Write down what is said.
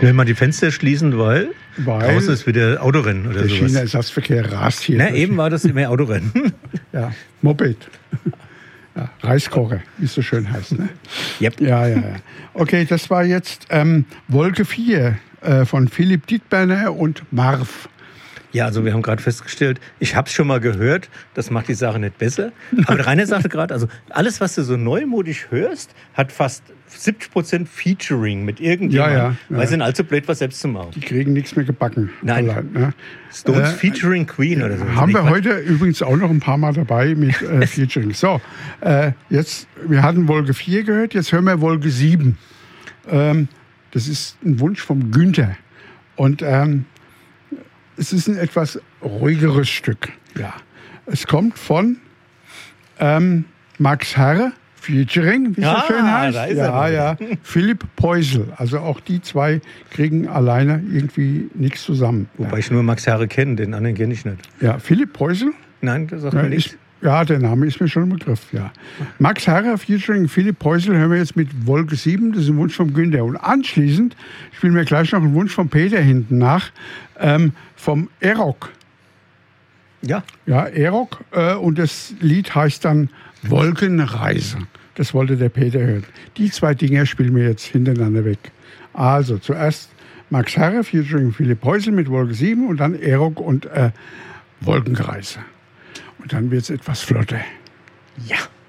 Schnell mal die Fenster schließen, weil draußen ist wieder Autorennen oder der sowas. Der Schienenersatzverkehr rast hier. Na, eben war das immer Autorennen. Ja, Moped. Ja, Reiskocher, wie es so schön heißt. Ne? Yep. Ja. Okay, das war jetzt Wolke 4 von Philipp Dittberner und Marv. Ja, also wir haben gerade festgestellt, ich habe es schon mal gehört, das macht die Sache nicht besser. Aber der Rainer sagte gerade, also alles, was du so neumodisch hörst, hat fast 70% Featuring mit irgendjemandem, weil sie sind allzu blöd, was selbst zu machen. Die kriegen nichts mehr gebacken. Nein. Allein, ne? Stones Featuring Queen oder so. Haben wir heute übrigens auch noch ein paar Mal dabei mit Featuring. So, jetzt, wir hatten Wolke 4 gehört, jetzt hören wir Wolke 7. Das ist ein Wunsch vom Günther. Und es ist ein etwas ruhigeres Stück. Ja. Es kommt von Max Herre, Featuring, wie es so schön heißt. Da ist er. Philipp Poisel. Also auch die zwei kriegen alleine irgendwie nichts zusammen. Wobei ich nur Max Herre kenne, den anderen kenne ich nicht. Ja, Philipp Poisel? Nein, das sagt mir nichts. Ja, der Name ist mir schon ein Begriff, ja. Max Herre featuring Philipp Poisel hören wir jetzt mit Wolke 7, das ist ein Wunsch vom Günther. Und anschließend spielen wir gleich noch einen Wunsch von Peter hinten nach, vom Erok. Ja. Ja, Erok. Und das Lied heißt dann Wolkenreise. Das wollte der Peter hören. Die zwei Dinger spielen wir jetzt hintereinander weg. Also zuerst Max Herre featuring Philipp Poisel mit Wolke 7 und dann Erok und Wolkenreise. Und dann wird es etwas flotter. Ja.